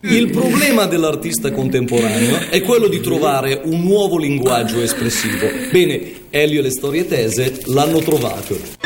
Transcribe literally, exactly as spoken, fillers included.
Il problema dell'artista contemporaneo è quello di trovare un nuovo linguaggio espressivo. Bene, Elio e le storie tese l'hanno trovato.